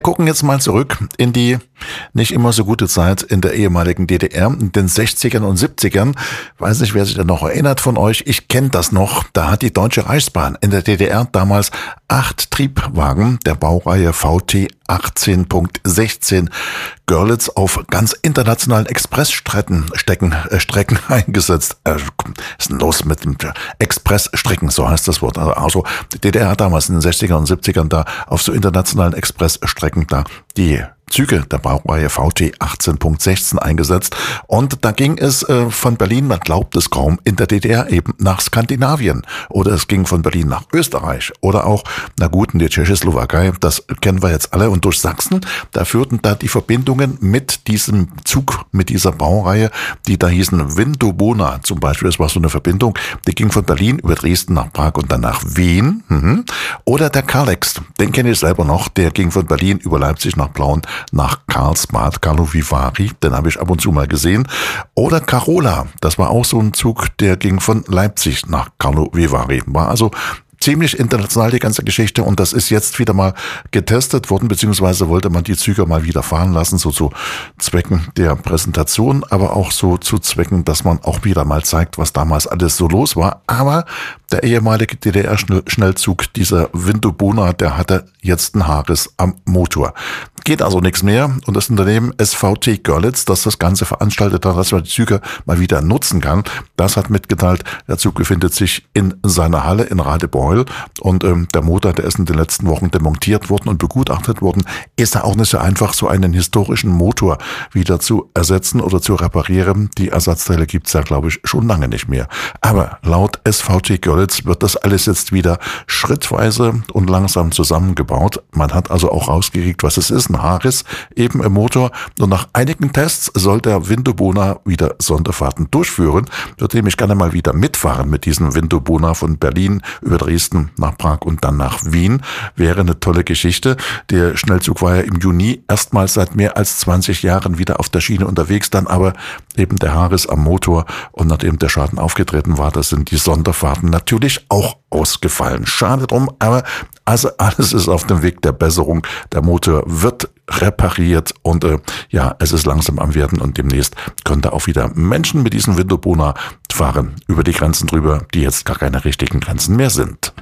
Gucken jetzt mal zurück in die nicht immer so gute Zeit in der ehemaligen DDR, in den 60ern und 70ern. Weiß nicht, wer sich da noch erinnert von euch. Ich kenne das noch. Da hat die Deutsche Reichsbahn in der DDR damals 8 Triebwagen der Baureihe VT 18.16 Görlitz auf ganz internationalen Expressstrecken eingesetzt. Was ist denn los mit dem Expressstrecken, so heißt das Wort. Also die DDR hat damals in den 60ern und 70ern da auf so internationalen Expressstrecken da die Züge der Baureihe VT 18.16 eingesetzt. Und da ging es von Berlin, man glaubt es kaum, in der DDR eben nach Skandinavien. Oder es ging von Berlin nach Österreich. Oder auch, na gut, in die Tschechoslowakei, das kennen wir jetzt alle. Und durch Sachsen, da führten da die Verbindungen mit diesem Zug, mit dieser Baureihe, die da hießen Vindobona zum Beispiel. Das war so eine Verbindung, die ging von Berlin über Dresden nach Prag und dann nach Wien. Oder der Kalex, den kenne ich selber noch, der ging von Berlin über Leipzig nach Plauen nach Karlsbad, Carlo Vivari, den habe ich ab und zu mal gesehen. Oder Carola, das war auch so ein Zug, der ging von Leipzig nach Carlo Vivari. War also ziemlich international die ganze Geschichte und das ist jetzt wieder mal getestet worden, beziehungsweise wollte man die Züge mal wieder fahren lassen, so zu Zwecken der Präsentation, aber auch so zu Zwecken, dass man auch wieder mal zeigt, was damals alles so los war. Aber der ehemalige DDR-Schnellzug, dieser Vindobona, der hatte jetzt einen Haarriss am Motor. Geht also nichts mehr und das Unternehmen SVT Görlitz, das das Ganze veranstaltet hat, dass man die Züge mal wieder nutzen kann, das hat mitgeteilt, der Zug befindet sich in seiner Halle in Radebeul und der Motor, der ist in den letzten Wochen demontiert worden und begutachtet worden, ist da auch nicht so einfach, so einen historischen Motor wieder zu ersetzen oder zu reparieren. Die Ersatzteile gibt's ja, glaube ich, schon lange nicht mehr. Aber laut SVT Görlitz wird das alles jetzt wieder schrittweise und langsam zusammengebaut. Man hat also auch rausgekriegt, was es ist. Ein Haarriss eben im Motor. Und nach einigen Tests soll der Vindobona wieder Sonderfahrten durchführen. Dort nehme ich gerne mal wieder mitfahren mit diesem Vindobona von Berlin über Dresden nach Prag und dann nach Wien. Wäre eine tolle Geschichte. Der Schnellzug war ja im Juni erstmals seit mehr als 20 Jahren wieder auf der Schiene unterwegs. Dann aber eben der Haarriss am Motor und nachdem der Schaden aufgetreten war, da sind die Sonderfahrten natürlich auch ausgefallen. Schade drum, aber also alles ist auf dem Weg der Besserung. Der Motor wird repariert und es ist langsam am Werden und demnächst können da auch wieder Menschen mit diesem Vindobona fahren über die Grenzen drüber, die jetzt gar keine richtigen Grenzen mehr sind.